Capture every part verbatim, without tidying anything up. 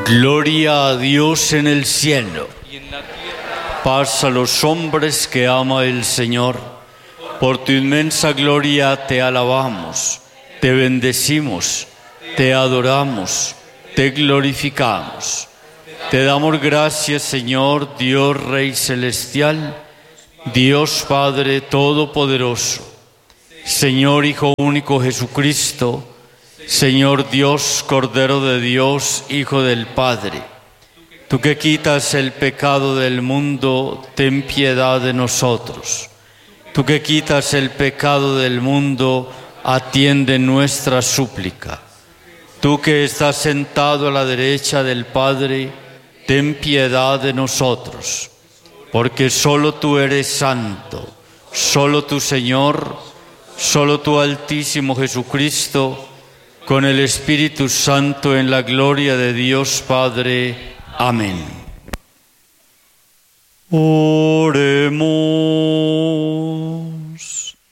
Gloria a Dios en el cielo. Y en la tierra, paz a los hombres que ama el Señor. Por tu inmensa gloria te alabamos, te bendecimos, te adoramos, te glorificamos. Te damos gracias, Señor, Dios Rey Celestial, Dios Padre Todopoderoso, Señor Hijo único Jesucristo, Señor Dios, Cordero de Dios, Hijo del Padre. Tú que quitas el pecado del mundo, ten piedad de nosotros. Tú que quitas el pecado del mundo, atiende nuestra súplica. Tú que estás sentado a la derecha del Padre, ten piedad de nosotros. Porque solo tú eres santo, solo tú, Señor, solo tú, Altísimo Jesucristo, con el Espíritu Santo en la gloria de Dios Padre. Amén. Oremos.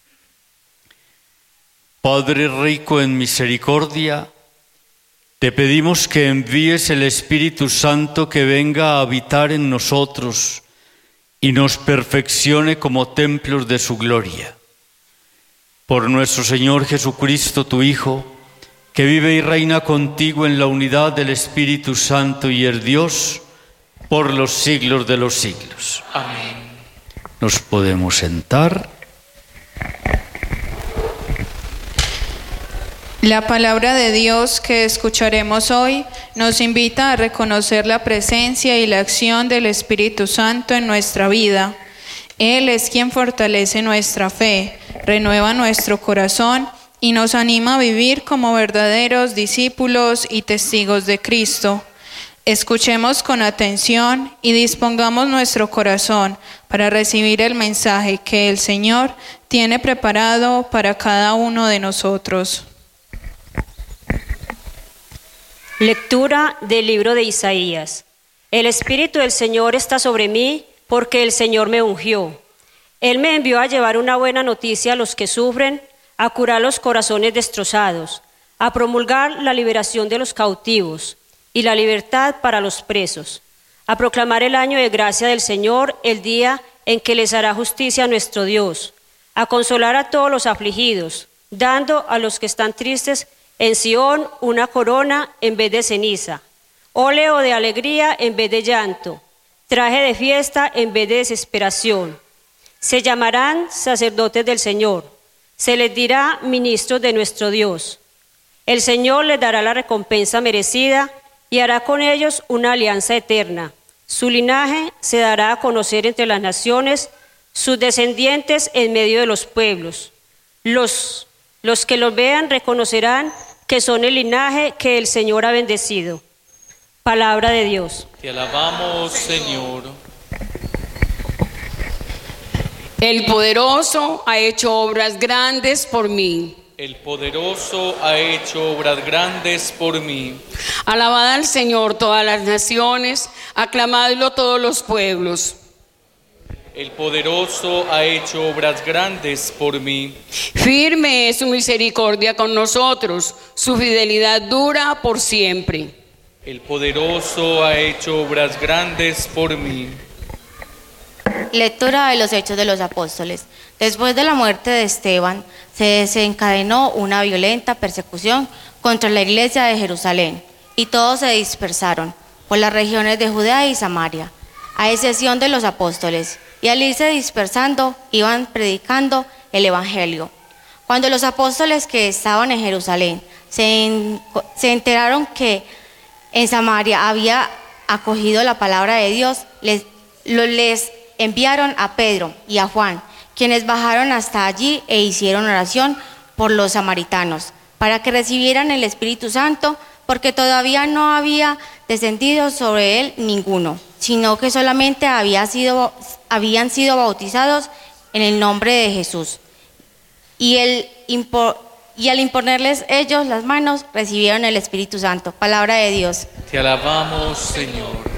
Padre rico en misericordia, te pedimos que envíes el Espíritu Santo que venga a habitar en nosotros y nos perfeccione como templos de su gloria. Por nuestro Señor Jesucristo, tu Hijo, que vive y reina contigo en la unidad del Espíritu Santo y el Dios, por los siglos de los siglos. amén. Nos podemos sentar. La palabra de Dios que escucharemos hoy nos invita a reconocer la presencia y la acción del Espíritu Santo en nuestra vida. Él es quien fortalece nuestra fe, renueva nuestro corazón y nos anima a vivir como verdaderos discípulos y testigos de Cristo. Escuchemos con atención y dispongamos nuestro corazón para recibir el mensaje que el Señor tiene preparado para cada uno de nosotros. Lectura del libro de Isaías. El Espíritu del Señor está sobre mí porque el Señor me ungió. Él me envió a llevar una buena noticia a los que sufren, a curar los corazones destrozados, a promulgar la liberación de los cautivos y la libertad para los presos, a proclamar el año de gracia del Señor, el día en que les hará justicia a nuestro Dios, a consolar a todos los afligidos, dando a los que están tristes en Sión una corona en vez de ceniza, óleo de alegría en vez de llanto, traje de fiesta en vez de desesperación. Se llamarán sacerdotes del Señor, se les dirá ministros de nuestro Dios. El Señor les dará la recompensa merecida y hará con ellos una alianza eterna. Su linaje se dará a conocer entre las naciones, sus descendientes en medio de los pueblos. Los, los que los vean reconocerán que son el linaje que el Señor ha bendecido. Palabra de Dios. Te alabamos, Señor. El poderoso ha hecho obras grandes por mí. El poderoso ha hecho obras grandes por mí. Alabad al Señor todas las naciones, aclamadlo todos los pueblos. El poderoso ha hecho obras grandes por mí. Firme es su misericordia con nosotros, su fidelidad dura por siempre. El poderoso ha hecho obras grandes por mí. Lectura de los Hechos de los Apóstoles. Después de la muerte de Esteban, se desencadenó una violenta persecución contra la iglesia de Jerusalén, y todos se dispersaron por las regiones de Judea y Samaria, a excepción de los apóstoles, y al irse dispersando, iban predicando el evangelio. Cuando los apóstoles que estaban en Jerusalén se, en, se enteraron que en Samaria había acogido la palabra de Dios, les, lo, les enviaron a Pedro y a Juan, quienes bajaron hasta allí e hicieron oración por los samaritanos, para que recibieran el Espíritu Santo, porque todavía no había descendido sobre él ninguno, sino que solamente había sido, habían sido bautizados en el nombre de Jesús. Y, el, y al imponerles ellos las manos, recibieron el Espíritu Santo. Palabra de Dios. Te alabamos, Señor.